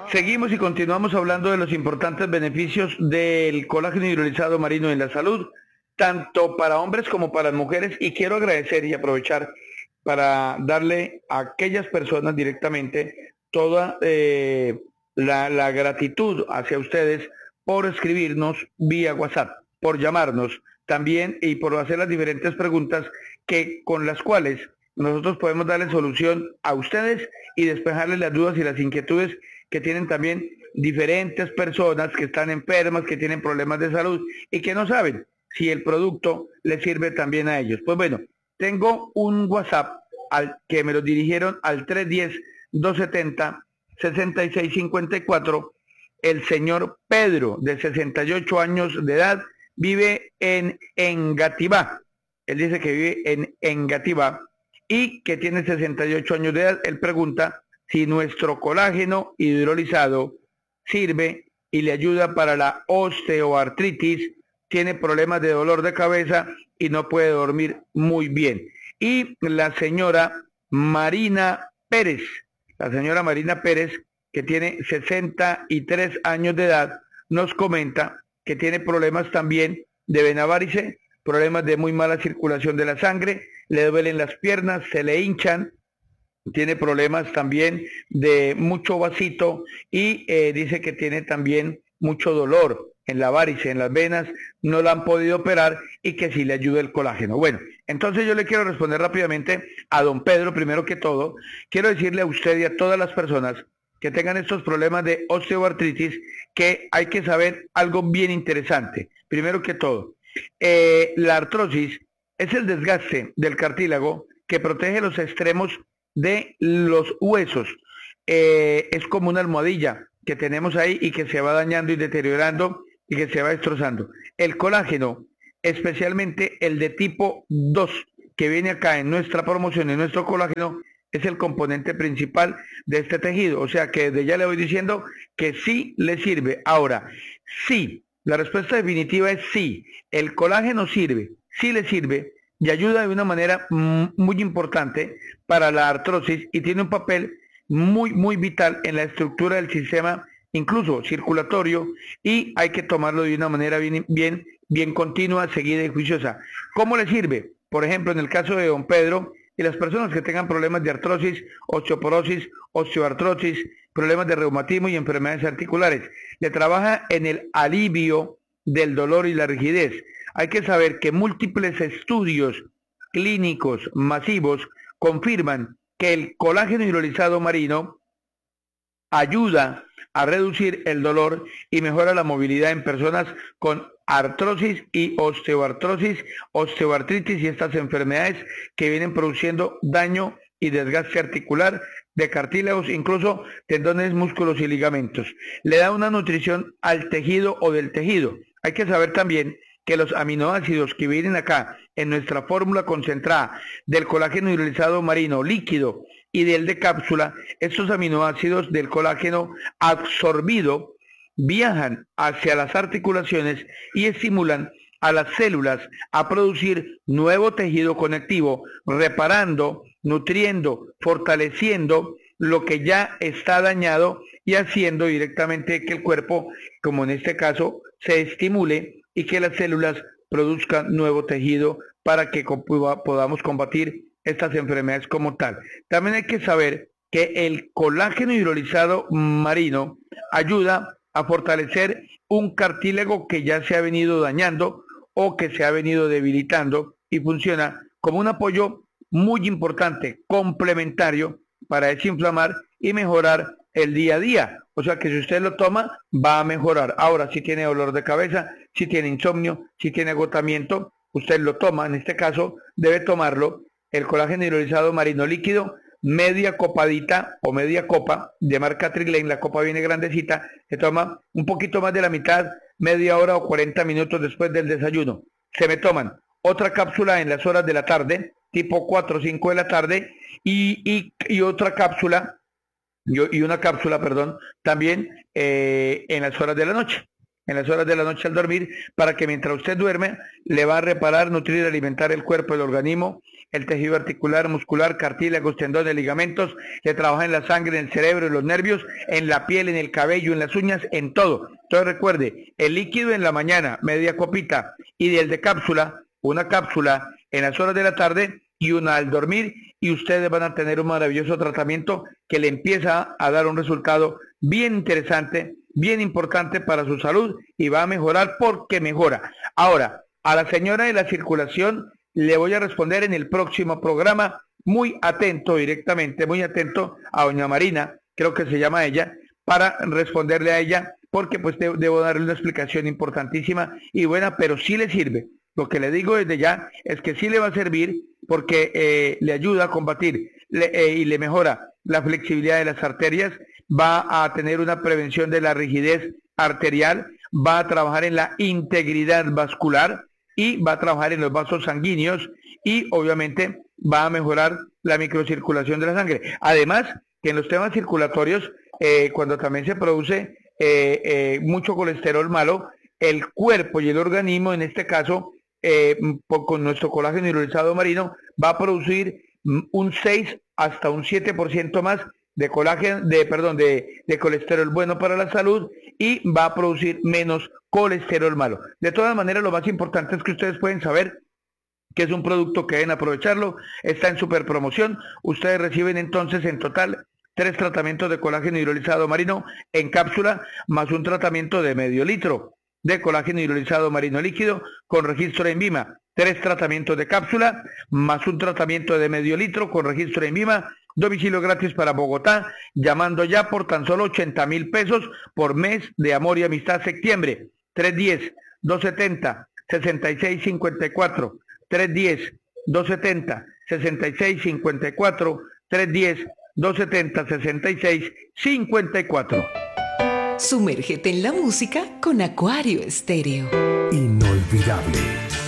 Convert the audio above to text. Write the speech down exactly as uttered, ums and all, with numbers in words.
Seguimos y continuamos hablando de los importantes beneficios del colágeno hidrolizado marino en la salud, tanto para hombres como para mujeres. Y quiero agradecer y aprovechar para darle a aquellas personas directamente toda eh, la, la gratitud hacia ustedes por escribirnos vía WhatsApp, por llamarnos también y por hacer las diferentes preguntas que con las cuales nosotros podemos darle solución a ustedes y despejarles las dudas y las inquietudes que tienen también diferentes personas que están enfermas, que tienen problemas de salud y que no saben si el producto les sirve también a ellos. Pues bueno, tengo un WhatsApp al que me lo dirigieron al tres uno cero, dos siete cero, seis seis cinco cuatro. El señor Pedro, de sesenta y ocho años de edad, vive en Engativá. Él dice que vive en Engativá y que tiene sesenta y ocho años de edad. Él pregunta si nuestro colágeno hidrolizado sirve y le ayuda para la osteoartritis, tiene problemas de dolor de cabeza y no puede dormir muy bien. Y la señora Marina Pérez, la señora Marina Pérez, que tiene sesenta y tres años de edad, nos comenta que tiene problemas también de vena varice, problemas de muy mala circulación de la sangre, le duelen las piernas, se le hinchan, tiene problemas también de mucho vasito y eh, dice que tiene también mucho dolor en la varice, en las venas, no la han podido operar y que sí le ayuda el colágeno. Bueno, entonces yo le quiero responder rápidamente a don Pedro. Primero que todo, quiero decirle a usted y a todas las personas que tengan estos problemas de osteoartritis que hay que saber algo bien interesante. Primero que todo, eh, la artrosis es el desgaste del cartílago que protege los extremos de los huesos. Eh, es como una almohadilla que tenemos ahí y que se va dañando y deteriorando y que se va destrozando. El colágeno, especialmente el de tipo dos, que viene acá en nuestra promoción, en nuestro colágeno, es el componente principal de este tejido. O sea que desde ya le voy diciendo que sí le sirve. Ahora, sí, la respuesta definitiva es sí. El colágeno sirve, sí le sirve y ayuda de una manera muy importante para la artrosis y tiene un papel muy, muy vital en la estructura del sistema, incluso circulatorio, y hay que tomarlo de una manera bien, bien, bien continua, seguida y juiciosa. ¿Cómo le sirve? Por ejemplo, en el caso de don Pedro y las personas que tengan problemas de artrosis, osteoporosis, osteoartrosis, problemas de reumatismo y enfermedades articulares, le trabaja en el alivio del dolor y la rigidez. Hay que saber que múltiples estudios clínicos masivos confirman que el colágeno hidrolizado marino ayuda a reducir el dolor y mejora la movilidad en personas con artrosis y osteoartrosis, osteoartritis y estas enfermedades que vienen produciendo daño y desgaste articular de cartílagos, incluso tendones, músculos y ligamentos. Le da una nutrición al tejido o del tejido. Hay que saber también que los aminoácidos que vienen acá en nuestra fórmula concentrada del colágeno hidrolizado marino líquido y del de cápsula, estos aminoácidos del colágeno absorbido viajan hacia las articulaciones y estimulan a las células a producir nuevo tejido conectivo, reparando, nutriendo, fortaleciendo lo que ya está dañado y haciendo directamente que el cuerpo, como en este caso, se estimule y que las células produzcan nuevo tejido para que podamos combatir estas enfermedades como tal. También hay que saber que el colágeno hidrolizado marino ayuda a fortalecer un cartílago que ya se ha venido dañando o que se ha venido debilitando y funciona como un apoyo muy importante, complementario para desinflamar y mejorar el día a día. O sea que si usted lo toma, va a mejorar. Ahora, si tiene dolor de cabeza, si tiene insomnio, si tiene agotamiento, usted lo toma. En este caso, debe tomarlo, el colágeno hidrolizado marino líquido, media copadita o media copa de marca Trilane. La copa viene grandecita, se toma un poquito más de la mitad, media hora o cuarenta minutos después del desayuno. Se me toman otra cápsula en las horas de la tarde, tipo cuatro o cinco de la tarde, y, y, y otra cápsula y una cápsula, perdón, también eh, en las horas de la noche, en las horas de la noche al dormir, para que mientras usted duerme, le va a reparar, nutrir, alimentar el cuerpo, el organismo el tejido articular, muscular, cartílagos, tendones, ligamentos, le trabaja en la sangre, en el cerebro, en los nervios, en la piel, en el cabello, en las uñas, en todo. Entonces recuerde, el líquido en la mañana, media copita, y el de cápsula, una cápsula en las horas de la tarde y una al dormir, y ustedes van a tener un maravilloso tratamiento que le empieza a dar un resultado bien interesante, bien importante para su salud, y va a mejorar porque mejora. Ahora, a la señora de la circulación le voy a responder en el próximo programa, muy atento directamente, muy atento a doña Marina, creo que se llama ella, para responderle a ella, porque pues de, debo darle una explicación importantísima y buena, pero sí le sirve. Lo que le digo desde ya es que sí le va a servir porque eh, le ayuda a combatir le, eh, y le mejora la flexibilidad de las arterias, va a tener una prevención de la rigidez arterial, va a trabajar en la integridad vascular y va a trabajar en los vasos sanguíneos y obviamente va a mejorar la microcirculación de la sangre. Además, que en los temas circulatorios, eh, cuando también se produce eh, eh, mucho colesterol malo, el cuerpo y el organismo, en este caso, eh, con nuestro colágeno hidrolizado marino, va a producir un seis hasta un siete por ciento más de colágeno, de perdón, de, de colesterol bueno para la salud, y va a producir menos colesterol malo. De todas maneras, lo más importante es que ustedes pueden saber que es un producto que deben aprovecharlo, está en super promoción. Ustedes reciben entonces en total tres tratamientos de colágeno hidrolizado marino en cápsula, más un tratamiento de medio litro de colágeno hidrolizado marino líquido con registro en Vima, tres tratamientos de cápsula, más un tratamiento de medio litro con registro en Vima, domicilio gratis para Bogotá, llamando ya por tan solo ochenta mil pesos por mes de amor y amistad septiembre, tres uno cero, dos siete cero, seis seis cinco cuatro, tres uno cero, dos siete cero, seis seis cinco cuatro, tres uno cero, dos siete cero, seis seis cinco cuatro. Sumérgete en la música con Acuario Estéreo. Inolvidable.